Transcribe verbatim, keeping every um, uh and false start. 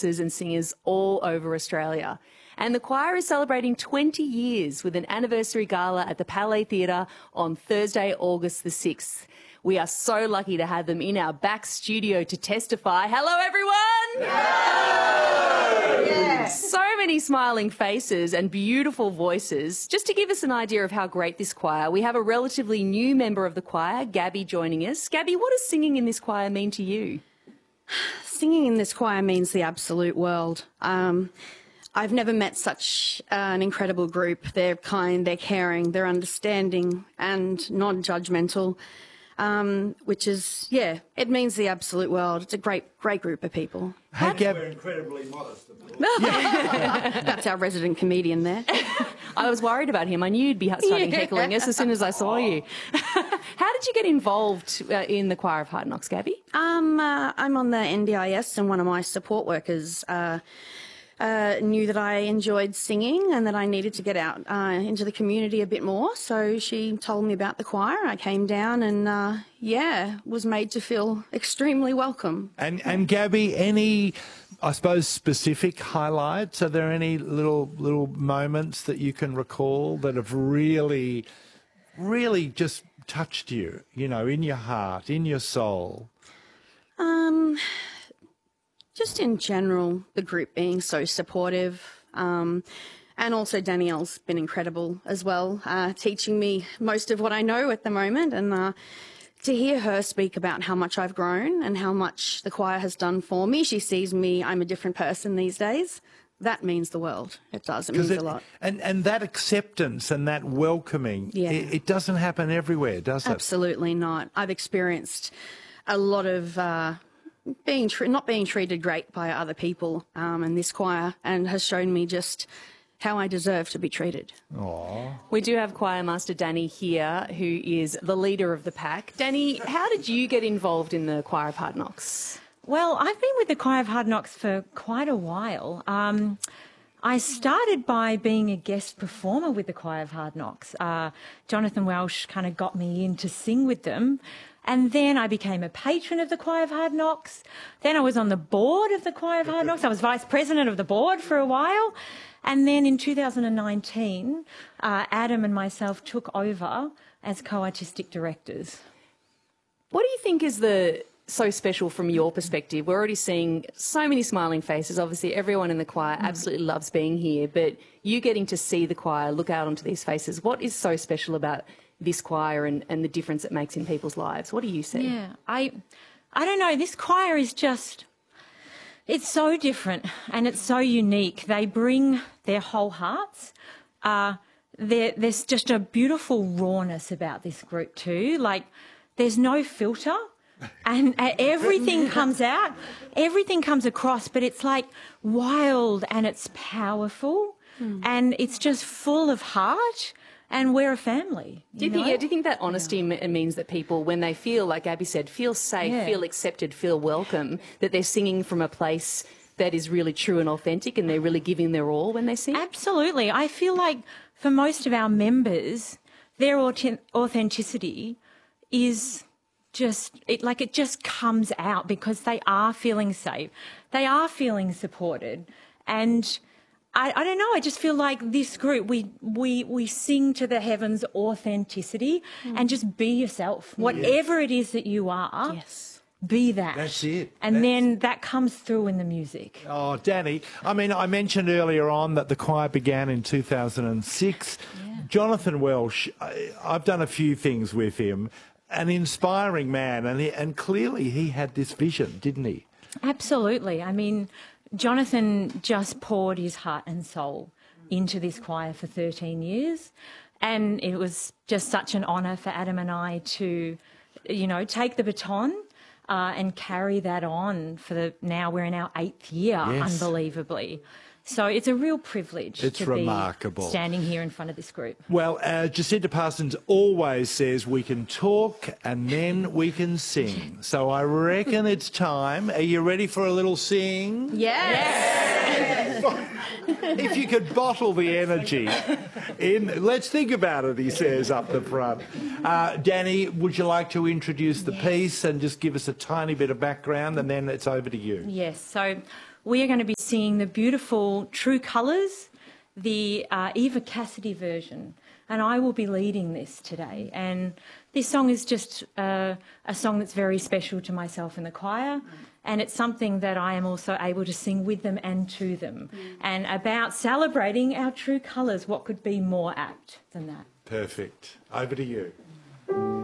dancers and singers all over Australia. And the choir is celebrating twenty years with an anniversary gala at the Palais Theatre on Thursday, August the sixth. We are so lucky to have them in our back studio to testify. Hello, everyone! Yay! Yeah. So many smiling faces and beautiful voices. Just to give us an idea of how great this choir, we have a relatively new member of the choir, Gabby, joining us. Gabby, what does singing in this choir mean to you? Singing in this choir means the absolute world. Um, I've never met such uh, an incredible group. They're kind, they're caring, they're understanding and non-judgmental, um, which is, yeah, it means the absolute world. It's a great, great group of people. Hey, Gab- We're incredibly modest. That's our resident comedian there. I was worried about him. I knew you'd be starting Yeah. heckling us as soon as I saw you. How did you get involved uh, in the Choir of Hard Knocks, Gabby? Um, uh, I'm on the N D I S, and one of my support workers uh, uh, knew that I enjoyed singing and that I needed to get out uh, into the community a bit more. So she told me about the choir. I came down and, uh, yeah, was made to feel extremely welcome. And, and Gabby, any, I suppose, specific highlights? Are there any little little moments that you can recall that have really, really just touched you, you know, in your heart, in your soul? Um, just in general, the group being so supportive. Um, and also Danielle's been incredible as well, uh, teaching me most of what I know at the moment. And uh, to hear her speak about how much I've grown and how much the choir has done for me, she sees me, I'm a different person these days. That means the world. It does. It means it, a lot. And, and that acceptance and that welcoming, Yeah. it, it doesn't happen everywhere, does it? Absolutely not. I've experienced a lot of uh, being tr- not being treated great by other people um, in this choir, and has shown me just how I deserve to be treated. Aww. We do have Choir Master Danny here, who is the leader of the pack. Danny, how did you get involved in the Choir of Hard Knocks? Well, I've been with the Choir of Hard Knocks for quite a while. Um, I started by being a guest performer with the Choir of Hard Knocks. Uh, Jonathan Welsh kind of got me in to sing with them. And then I became a patron of the Choir of Hard Knocks. Then I was on the board of the Choir of Hard Knocks. I was vice president of the board for a while. And then in two thousand nineteen, uh, Adam and myself took over as co-artistic directors. What do you think is the so special from your perspective? We're already seeing so many smiling faces. Obviously, everyone in the choir absolutely loves being here, but you getting to see the choir, look out onto these faces, what is so special about this choir and, and the difference it makes in people's lives? What do you see? Yeah, I, I don't know. This choir is just, it's so different and it's so unique. They bring their whole hearts. Uh, there, there's just a beautiful rawness about this group too. Like, there's no filter. And uh, everything comes out, everything comes across, but it's like wild and it's powerful mm. and it's just full of heart, and we're a family. Do you, you think, yeah, do you think that honesty yeah. means that people, when they feel, like Abby said, feel safe, yeah. feel accepted, feel welcome, that they're singing from a place that is really true and authentic and they're really giving their all when they sing? Absolutely. I feel like for most of our members, their authenticity is just it like it just comes out because they are feeling safe, they are feeling supported, and I, I don't know, I just feel like this group, we we we sing to the heavens authenticity mm. and just be yourself, whatever yeah. it is that you are. Yes. Be that. That's it. And That's then that comes through in the music. Oh, Danny, I mean, I mentioned earlier on that the choir began in two thousand six. Yeah. Jonathan Welsh, I, I've done a few things with him. An inspiring man, and he, and clearly he had this vision, didn't he? Absolutely. I mean, Jonathan just poured his heart and soul into this choir for thirteen years, and it was just such an honour for Adam and I to, you know, take the baton uh, and carry that on for the, now we're in our eighth year, yes. unbelievably. So it's a real privilege it's to remarkable. be standing here in front of this group. Well, uh, Jacinta Parsons always says we can talk and then we can sing. So I reckon it's time. Are you ready for a little sing? Yes! yes. If you could bottle the energy in, let's think about it, he says up the front. Uh, Danny, would you like to introduce the yes. piece and just give us a tiny bit of background, and then it's over to you? Yes. So we are going to be singing the beautiful True Colours, the uh, Eva Cassidy version, and I will be leading this today. And this song is just uh, a song that's very special to myself and the choir, and it's something that I am also able to sing with them and to them, mm. and about celebrating our true colours. What could be more apt than that? Perfect. Over to you.